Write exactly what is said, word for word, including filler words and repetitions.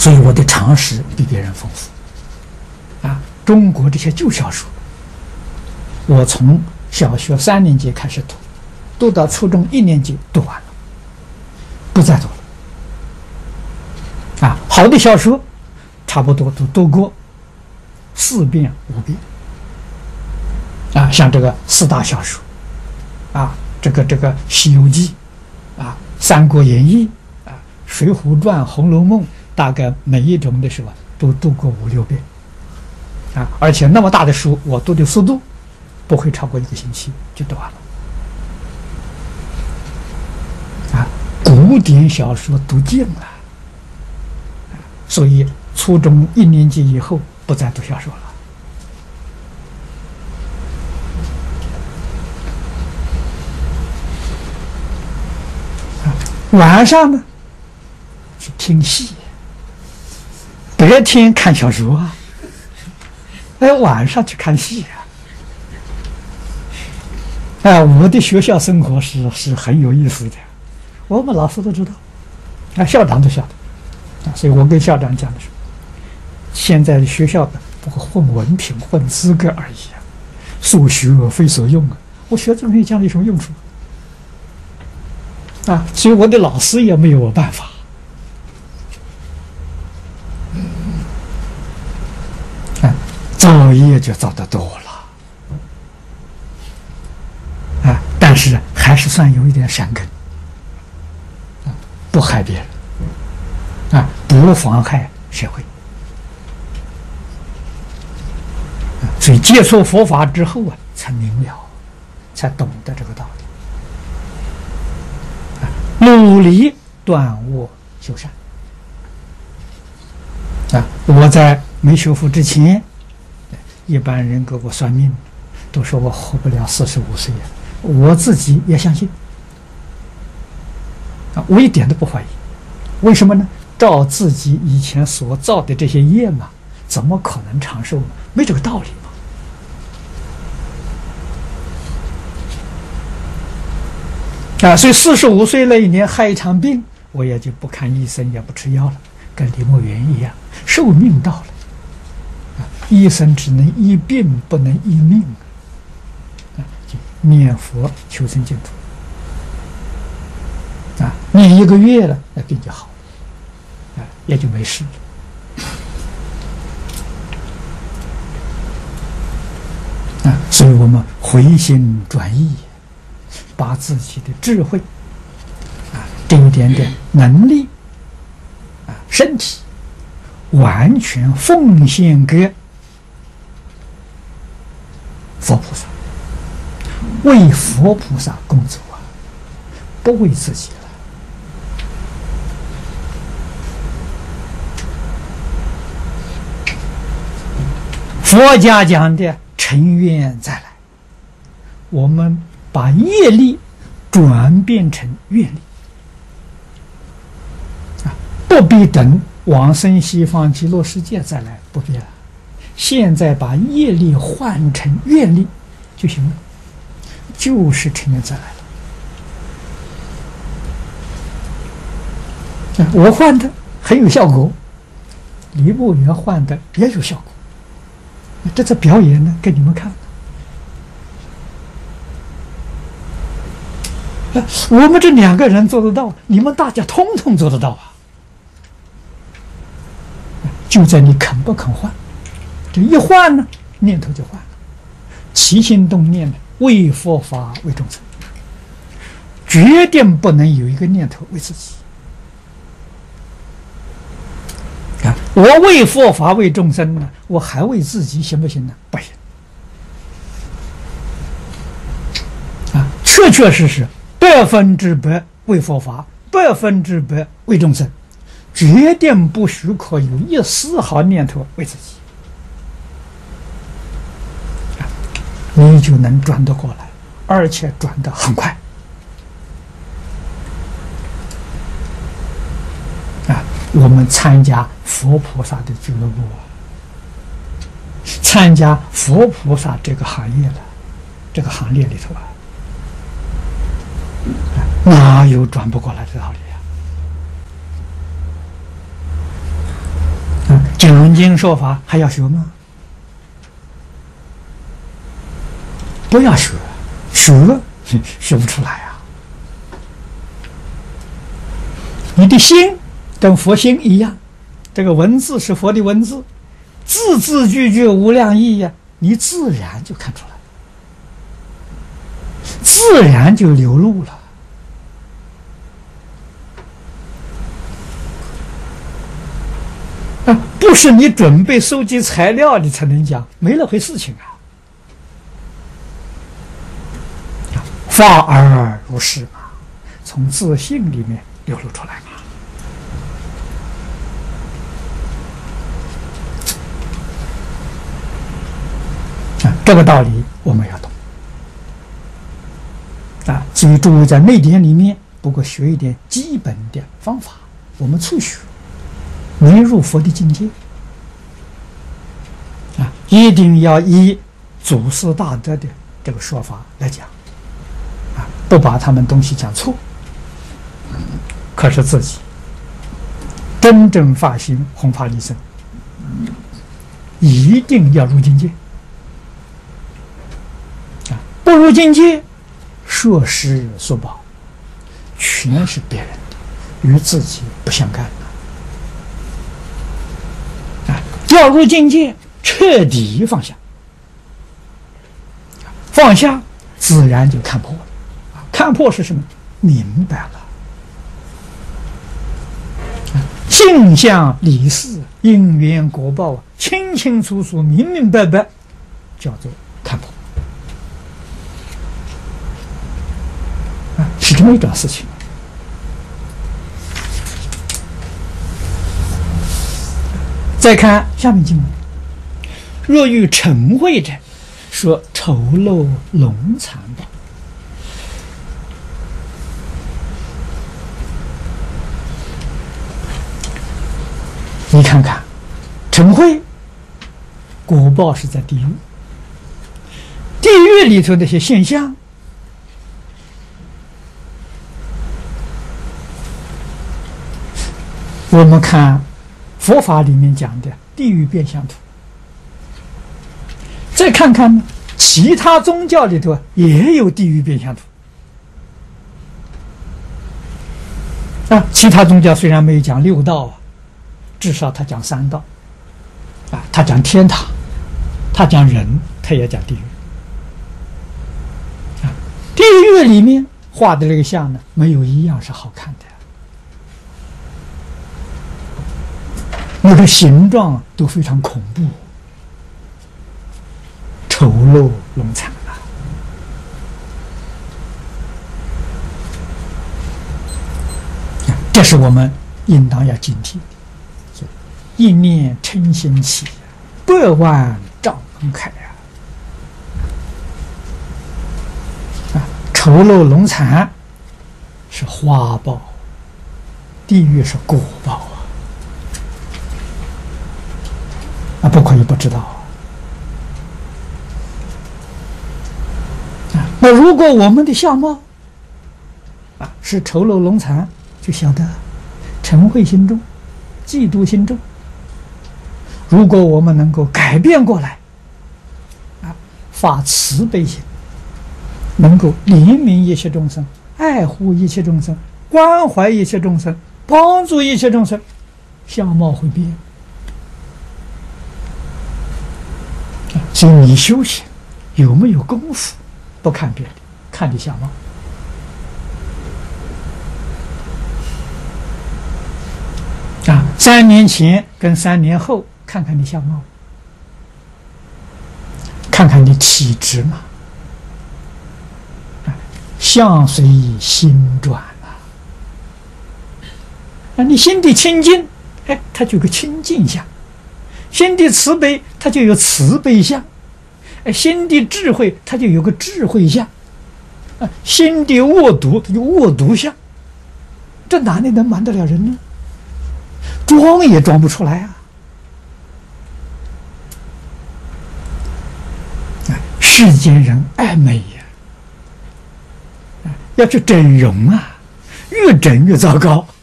所以我的常识比别人丰富。啊，中国这些旧小说，我从小学三年级开始读，读到初中一年级读完了，不再读了。啊，好的小说，差不多都读过四遍五遍。啊，像这个四大小说，啊，这个这个《西游记》，啊，《三国演义》，啊，《水浒传》《红楼梦》，大概每一种的时候都读过五六遍。啊，而且那么大的书，我读的速度不会超过一个星期就读完了。啊，古典小说读尽了，所以初中一年级以后不再读小说了。啊，晚上呢去听戏，白天看小说啊。哎，晚上去看戏啊！哎，我的学校生活是是很有意思的，我们老师都知道，啊，校长都晓得，啊，所以我跟校长讲的是，现在的学校的不过混文凭、混资格而已啊，所学非所用啊！我学这东西将来有什么用处啊？所以我的老师也没有我办法。造业就造得多了，啊，但是还是算有一点善根，啊，不害别人，啊，不妨害社会，啊，所以接触佛法之后啊，才明了，才懂得这个道理，啊，努力断恶修善，啊，我在没学佛之前。一般人给我算命，都说我活不了四十五岁呀，我自己也相信，啊，我一点都不怀疑。为什么呢？照自己以前所造的这些业嘛，怎么可能长寿呢？没这个道理嘛。啊，所以四十五岁那一年害一场病，我也就不看医生，也不吃药了，跟李默园一样，寿命到了。医生只能医病，不能医命，啊，就念佛求生净土，啊，念一个月了，那病就好了，啊，也就没事了，啊，所以我们回心转意，把自己的智慧，啊，这一点点能力，啊，身体，完全奉献给佛菩萨，为佛菩萨工作啊，不为自己了。佛家讲的成愿再来，我们把业力转变成愿力啊，不必等往生西方极乐世界再来，不必了。现在把业力换成愿力就行了，就是成愿再来了。我换的很有效果，李默园换的也有效果，这次表演呢给你们看。我们这两个人做得到，你们大家通通做得到啊！就在你肯不肯换。这一换呢，念头就换了，起心动念呢，为佛法为众生，决定不能有一个念头为自己。啊，我为佛法为众生呢，我还为自己行不行呢？不行。啊，确确实实百分之百为佛法，百分之百为众生，决定不许可有一丝毫念头为自己。你就能转得过来，而且转得很快啊！我们参加佛菩萨的俱乐部啊，参加佛菩萨这个行业了，这个行列里头啊，哪有转不过来的道理讲经说法还要学吗？不要学，学学不出来啊！你的心跟佛心一样，这个文字是佛的文字，字字句句无量义呀、啊，你自然就看出来，自然就流露了。啊，不是你准备收集材料你才能讲，没那回事情啊！法而如是嘛，从自信里面流露出来嘛。啊，这个道理我们要懂。啊，所以诸位在内典里面，不过学一点基本的方法，我们初学，没入佛的境界。啊，一定要以祖师大德的这个说法来讲。不把他们东西讲错，可是自己真正发心弘法利生，一定要入境界啊！不入境界，说施所报全是别人的，与自己不相干啊！要入境界，彻底放下，放下自然就看破了。看破是什么？明白了，性相理事、因缘果报，清清楚楚、明明白白，叫做看破啊，是这么一桩事情。再看下面经文：若遇嗔恚者，说丑陋龙残报。你看看，嗔恚果报是在地狱，地狱里头那些现象，我们看佛法里面讲的地狱变相图，再看看其他宗教里头也有地狱变相图啊。其他宗教虽然没有讲六道啊，至少他讲三道，啊，他讲天堂，他讲人，他也讲地狱。啊，地狱里面画的这个像呢，没有一样是好看的，那个形状都非常恐怖，丑陋龙残啊！这是我们应当要警惕的。一念嗔心起，百万障开啊！啊，丑陋龙残是花报，地狱是果报啊！啊，不可以不知道啊！那如果我们的相貌啊是丑陋龙残，就晓得嗔恚心重，嫉妒心重。如果我们能够改变过来，啊，发慈悲心，能够怜悯一切众生，爱护一切众生，关怀一切众生，帮助一切众生，相貌会变。所以你修行有没有功夫，不看别的，看你相貌。啊，三年前跟三年后。看看你相貌，看看你体质嘛，相随心转啊！啊，你心地清净，哎，它就有个清净相；心地慈悲，它就有慈悲相；哎，心地智慧，它就有个智慧相；啊，心地恶毒，它就恶毒相。这哪里能瞒得了人呢？装也装不出来啊！世间人爱美呀，要去整容啊，越整越糟糕。